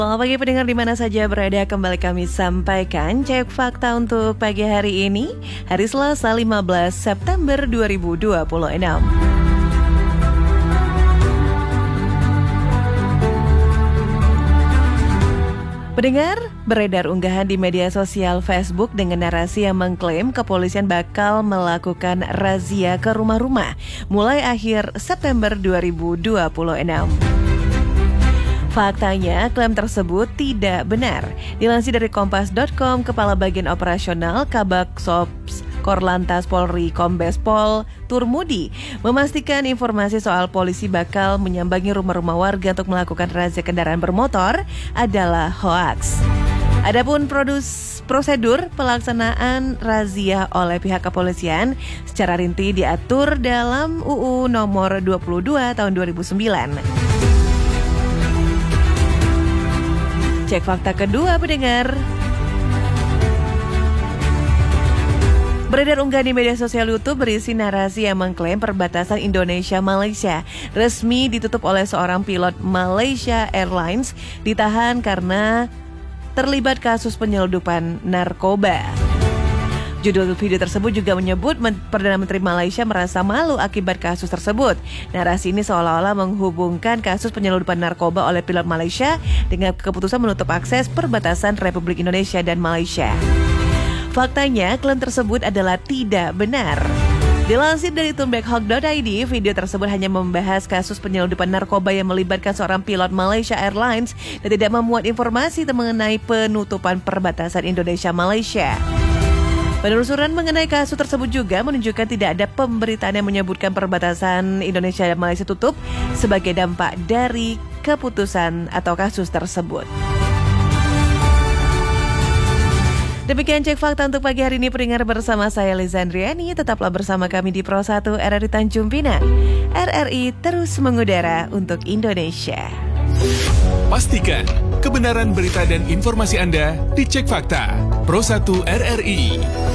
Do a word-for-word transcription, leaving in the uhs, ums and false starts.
Selamat pagi pendengar di mana saja berada, kembali kami sampaikan cek fakta untuk pagi hari ini, hari Selasa lima belas September dua ribu dua puluh enam. Pendengar, beredar unggahan di media sosial Facebook dengan narasi yang mengklaim kepolisian bakal melakukan razia ke rumah-rumah mulai akhir September dua ribu dua puluh enam. Faktanya, klaim tersebut tidak benar. Dilansir dari kompas dot com, Kepala Bagian Operasional Kabak Sops Korlantas Polri Kombes Pol Turmudi memastikan informasi soal polisi bakal menyambangi rumah-rumah warga untuk melakukan razia kendaraan bermotor adalah hoaks. Adapun produs prosedur pelaksanaan razia oleh pihak kepolisian secara rinci diatur dalam U U nomor dua puluh dua tahun dua ribu sembilan. Cek fakta kedua, pendengar. Beredar unggahan di media sosial YouTube berisi narasi yang mengklaim perbatasan Indonesia-Malaysia resmi ditutup oleh seorang pilot Malaysia Airlines ditahan karena terlibat kasus penyelundupan narkoba. Judul video tersebut juga menyebut Perdana Menteri Malaysia merasa malu akibat kasus tersebut. Narasi ini seolah-olah menghubungkan kasus penyelundupan narkoba oleh pilot Malaysia dengan keputusan menutup akses perbatasan Republik Indonesia dan Malaysia. Faktanya, klaim tersebut adalah tidak benar. Dilansir dari tunblack-hawk dot i d, video tersebut hanya membahas kasus penyelundupan narkoba yang melibatkan seorang pilot Malaysia Airlines dan tidak memuat informasi mengenai penutupan perbatasan Indonesia-Malaysia. Penelusuran mengenai kasus tersebut juga menunjukkan tidak ada pemberitaan yang menyebutkan perbatasan Indonesia dan Malaysia tutup sebagai dampak dari keputusan atau kasus tersebut. Demikian cek fakta untuk pagi hari ini, pendengar, bersama saya Lizandriani. Tetaplah bersama kami di Pro satu R R I Tanjung Pinang. R R I terus mengudara untuk Indonesia. Pastikan kebenaran berita dan informasi Anda dicek fakta. Pro satu R R I.